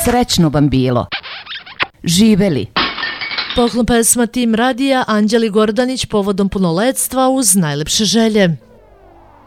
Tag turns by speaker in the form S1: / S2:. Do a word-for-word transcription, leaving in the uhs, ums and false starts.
S1: Srećno vam bilo. Živeli.
S2: Poklon pesma Tim radija Anđeli Gordanić povodom punoletstva uz najlepše želje.